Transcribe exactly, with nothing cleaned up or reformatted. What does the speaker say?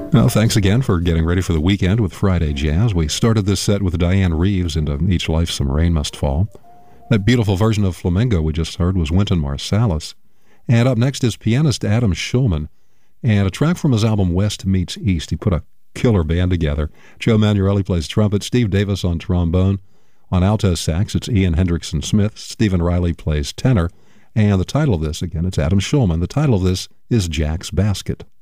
Well, thanks again for getting ready for the weekend with Friday Jazz. We started this set with Diane Reeves into Each Life Some Rain Must Fall. That beautiful version of Flamenco we just heard was Wynton Marsalis. And up next is pianist Adam Shulman, and a track from his album West Meets East. He put a killer band together. Joe Manuelli plays trumpet, Steve Davis on trombone. On alto sax, it's Ian Hendrickson Smith. Stephen Riley plays tenor. And the title of this, again, it's Adam Shulman. The title of this is Jack's Basket.